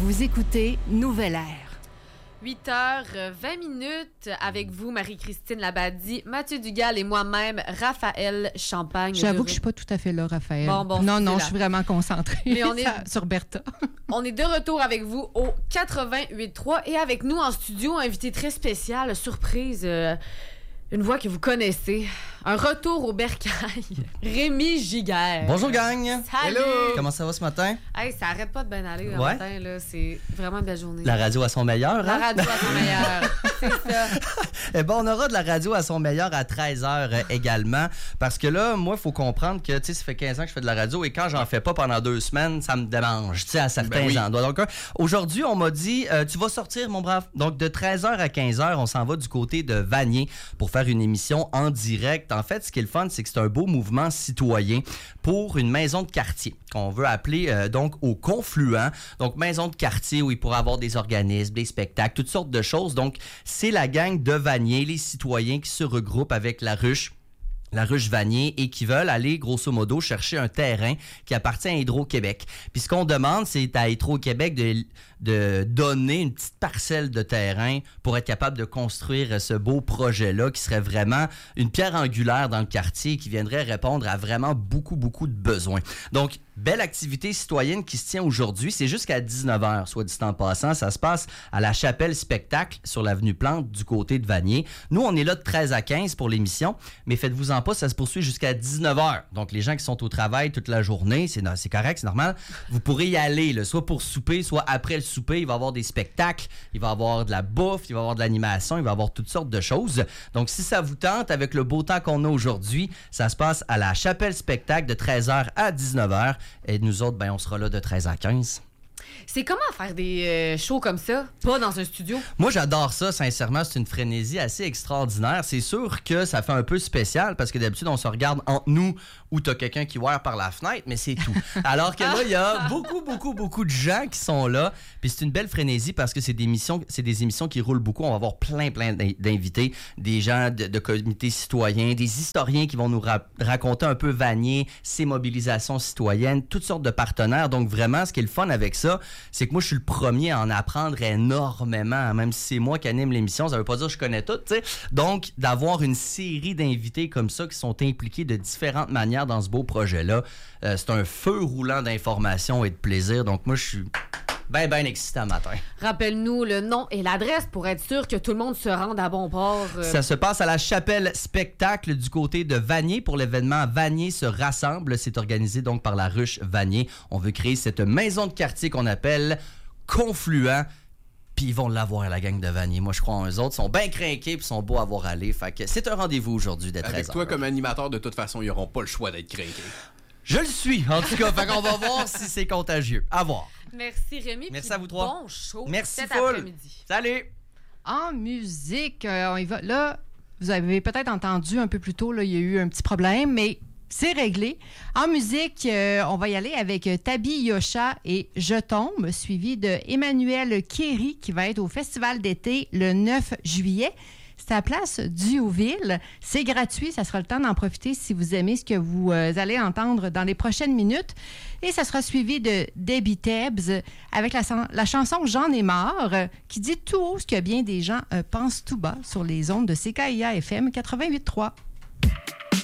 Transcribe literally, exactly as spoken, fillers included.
Vous écoutez Nouvelle Ère. huit heures vingt minutes avec vous, Marie-Christine Labadie, Mathieu Dugal et moi-même, Raphaël Champagne. J'avoue que je suis pas tout à fait là, Raphaël. Bon, bon, non, non, là. je suis vraiment concentrée Mais on est... sur Bertha. On est de retour avec vous au quatre-vingt-huit trois et avec nous en studio, un invité très spécial, surprise, euh, une voix que vous connaissez. Un retour au bercail. Rémi Giguère. Bonjour gang! Salut! Hello! Comment ça va ce matin? Hey, ça arrête pas de bien aller le Ouais. matin, là. C'est vraiment une belle journée. La radio à son meilleur, La hein? radio à son meilleur. C'est ça. Eh ben, on aura de la radio à son meilleur à treize heures euh, également. Parce que là, moi, il faut comprendre que, tu sais, ça fait quinze ans que je fais de la radio et quand j'en fais pas pendant deux semaines, ça me démange, tu sais, à certains Ben oui. endroits. Donc, euh, aujourd'hui, on m'a dit, euh, tu vas sortir, mon brave. Donc, de treize heures à quinze heures, on s'en va du côté de Vanier pour faire une émission en direct. En fait, ce qui est le fun, c'est que c'est un beau mouvement citoyen pour une maison de quartier qu'on veut appeler euh, donc au Confluent. Donc, maison de quartier où il pourra avoir des organismes, des spectacles, toutes sortes de choses. Donc, c'est la gang de Vanier, les citoyens qui se regroupent avec la ruche. La ruche Vanier et qui veulent aller, grosso modo, chercher un terrain qui appartient à Hydro-Québec. Puis ce qu'on demande, c'est à Hydro-Québec de, de donner une petite parcelle de terrain pour être capable de construire ce beau projet-là qui serait vraiment une pierre angulaire dans le quartier et qui viendrait répondre à vraiment beaucoup, beaucoup de besoins. Donc, belle activité citoyenne qui se tient aujourd'hui. C'est jusqu'à dix-neuf heures, soit dit en passant. Ça se passe à la Chapelle Spectacle sur l'avenue Plante du côté de Vanier. Nous, on est là de treize à quinze pour l'émission, mais faites-vous-en pas, ça se poursuit jusqu'à dix-neuf heures. Donc, les gens qui sont au travail toute la journée, c'est, c'est correct, c'est normal. Vous pourrez y aller, là, soit pour souper, soit après le souper. Il va y avoir des spectacles, il va y avoir de la bouffe, il va y avoir de l'animation, il va y avoir toutes sortes de choses. Donc, si ça vous tente, avec le beau temps qu'on a aujourd'hui, ça se passe à la Chapelle Spectacle de treize heures à dix-neuf heures. Et nous autres, ben, on sera là de treize à quinze. C'est comment faire des euh, shows comme ça, pas dans un studio? Moi, j'adore ça, sincèrement. C'est une frénésie assez extraordinaire. C'est sûr que ça fait un peu spécial parce que d'habitude, on se regarde entre nous ou t'as quelqu'un qui voit par la fenêtre, mais c'est tout. Alors que là, il y a beaucoup, beaucoup, beaucoup de gens qui sont là. Puis c'est une belle frénésie parce que c'est des émissions, c'est des émissions qui roulent beaucoup. On va avoir plein, plein d'invités, des gens de, de comités citoyens, des historiens qui vont nous ra- raconter un peu Vanier, ses mobilisations citoyennes, toutes sortes de partenaires. Donc vraiment, ce qui est le fun avec ça, c'est que moi, je suis le premier à en apprendre énormément. Même si c'est moi qui anime l'émission, ça veut pas dire que je connais tout, tu sais. Donc, d'avoir une série d'invités comme ça qui sont impliqués de différentes manières dans ce beau projet-là, euh, c'est un feu roulant d'informations et de plaisir. Donc, moi, je suis bien, bien excité matin. Rappelle-nous le nom et l'adresse pour être sûr que tout le monde se rende à bon port. Euh... Ça se passe à la Chapelle Spectacle du côté de Vanier pour l'événement Vanier se rassemble. C'est organisé donc par la ruche Vanier. On veut créer cette maison de quartier qu'on appelle Confluent. Puis ils vont l'avoir, la gang de Vanier. Moi, je crois en eux autres. Ils sont bien craqués puis sont beaux à voir aller. Fait que c'est un rendez-vous aujourd'hui dès treize heures. Avec toi, comme animateur, de toute façon, ils n'auront pas le choix d'être craqués. Je le suis, en tout cas. Fait qu'on va voir si c'est contagieux. À voir. Merci Rémi. Merci puis à vous trois. Bon show. Merci cet full. après-midi. Salut. En musique, euh, on y va. Là, vous avez peut-être entendu un peu plus tôt, là, il y a eu un petit problème, mais c'est réglé. En musique, euh, on va y aller avec Tabi Yosha et Je tombe, suivi de Emmanuel Kéry qui va être au Festival d'été le neuf juillet. C'est à la place Diouville. C'est gratuit. Ça sera le temps d'en profiter si vous aimez ce que vous euh, allez entendre dans les prochaines minutes. Et ça sera suivi de Debbie Tebbs avec la, la chanson « J'en ai marre » qui dit tout haut ce que bien des gens euh, pensent tout bas sur les ondes de C K I A F M quatre-vingt-huit trois.